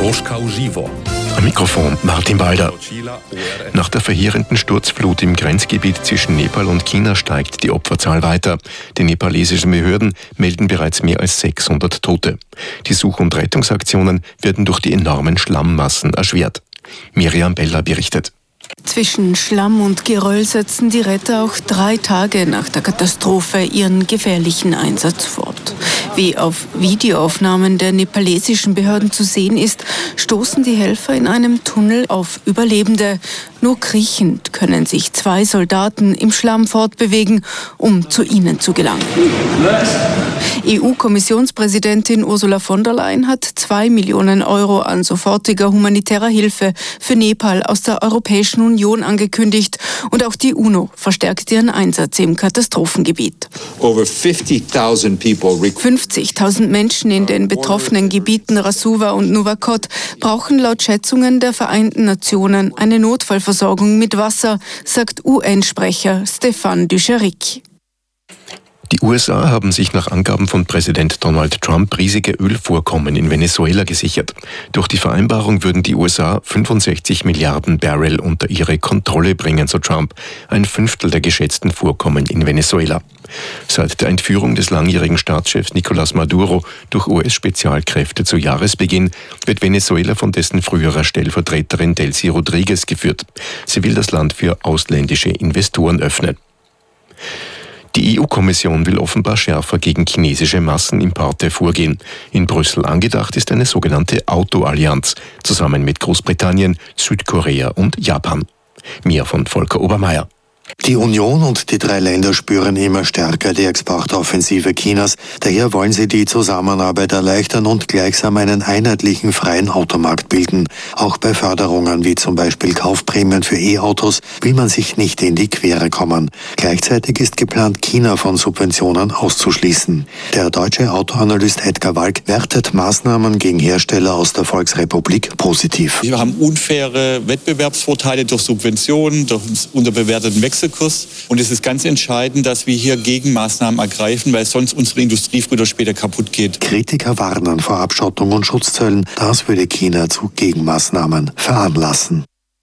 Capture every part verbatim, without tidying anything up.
Kroschkau Živo. Am Mikrofon Martin Balder. Nach der verheerenden Sturzflut im Grenzgebiet zwischen Nepal und China steigt die Opferzahl weiter. Die nepalesischen Behörden melden bereits mehr als sechshundert Tote. Die Such- und Rettungsaktionen werden durch die enormen Schlammmassen erschwert. Miriam Beller berichtet. Zwischen Schlamm und Geröll setzen die Retter auch drei Tage nach der Katastrophe ihren gefährlichen Einsatz fort. Wie auf Videoaufnahmen der nepalesischen Behörden zu sehen ist, stoßen die Helfer in einem Tunnel auf Überlebende. Nur kriechend können sich zwei Soldaten im Schlamm fortbewegen, um zu ihnen zu gelangen. E U-Kommissionspräsidentin Ursula von der Leyen hat zwei Millionen Euro an sofortiger humanitärer Hilfe für Nepal aus der Europäischen Union angekündigt. Und auch die UNO verstärkt ihren Einsatz im Katastrophengebiet. fünfzigtausend Menschen in den betroffenen Gebieten Rasuwa und Nuwakot brauchen laut Schätzungen der Vereinten Nationen eine Notfallversorgung mit Wasser, sagt U N-Sprecher Stéphane Dujarric. Die U S A haben sich nach Angaben von Präsident Donald Trump riesige Ölvorkommen in Venezuela gesichert. Durch die Vereinbarung würden die U S A fünfundsechzig Milliarden Barrel unter ihre Kontrolle bringen, so Trump, ein Fünftel der geschätzten Vorkommen in Venezuela. Seit der Entführung des langjährigen Staatschefs Nicolás Maduro durch U S-Spezialkräfte zu Jahresbeginn wird Venezuela von dessen früherer Stellvertreterin Delcy Rodriguez geführt. Sie will das Land für ausländische Investoren öffnen. Die E U-Kommission will offenbar schärfer gegen chinesische Massenimporte vorgehen. In Brüssel angedacht ist eine sogenannte Autoallianz, zusammen mit Großbritannien, Südkorea und Japan. Mehr von Volker Obermeier. Die Union und die drei Länder spüren immer stärker die Exportoffensive Chinas. Daher wollen sie die Zusammenarbeit erleichtern und gleichsam einen einheitlichen freien Automarkt bilden. Auch bei Förderungen wie zum Beispiel Kaufprämien für E-Autos will man sich nicht in die Quere kommen. Gleichzeitig ist geplant, China von Subventionen auszuschließen. Der deutsche Autoanalyst Edgar Walk wertet Maßnahmen gegen Hersteller aus der Volksrepublik positiv. Wir haben unfaire Wettbewerbsvorteile durch Subventionen, durch unterbewerteten Wechsel. Und es ist ganz entscheidend, dass wir hier Gegenmaßnahmen ergreifen, weil sonst unsere Industrie früher oder später kaputt geht. Kritiker warnen vor Abschottung und Schutzzöllen. Das würde China zu Gegenmaßnahmen veranlassen.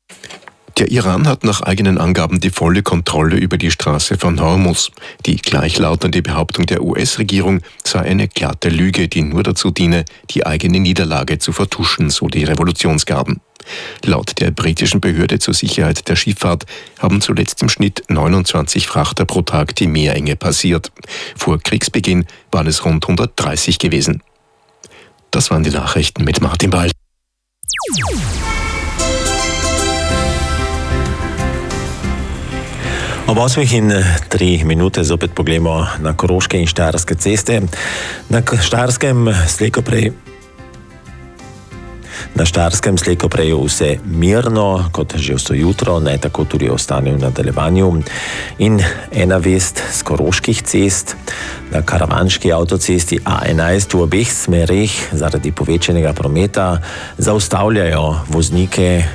Der Iran hat nach eigenen Angaben die volle Kontrolle über die Straße von Hormuz. Die gleichlautende Behauptung der U S-Regierung sei eine glatte Lüge, die nur dazu diene, die eigene Niederlage zu vertuschen, so die Revolutionsgarden. Laut der britischen Behörde zur Sicherheit der Schifffahrt haben zuletzt im Schnitt neunundzwanzig Frachter pro Tag die Meerenge passiert. Vor Kriegsbeginn waren es rund hundertdreißig gewesen. Das waren die Nachrichten mit Martin Balder. Ob osmih in tri minute zopet poglejmo na Koroške in Štajerske ceste. Na Štajerskem slejko prej Na Štajerskem slejko prej vse mirno, kot že vso jutro, naj tako tudi ostane v nadaljevanju. In ena vest z Koroških cest. Na karavanški avtocesti A enajst v obeh smereh zaradi povečanega prometa zaustavljajo voznike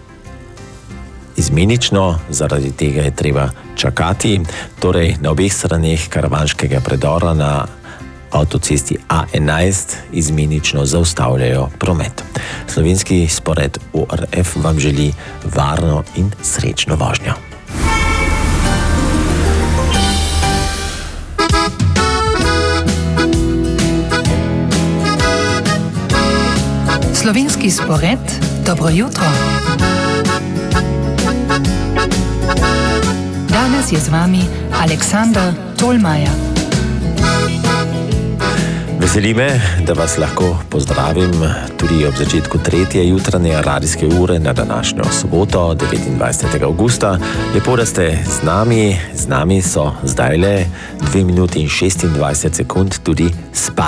izmenično, zaradi tega je treba čakati. Torej, na obeh straneh karavanškega predora na avtocesti A enajst izmenično zaustavljajo promet. Slovenski spored O R F vam želi varno in srečno vožnjo. Slovenski spored, dobro jutro. Danes je z vami Aleksander Tolmajer. Veseli me, da vas lahko pozdravim tudi ob začetku tretje jutranje radijske ure na današnjo soboto, devetindvajsetega avgusta. Lepo, da ste z nami. Z nami so zdajle dve minuti in šestindvajset sekund tudi Spa.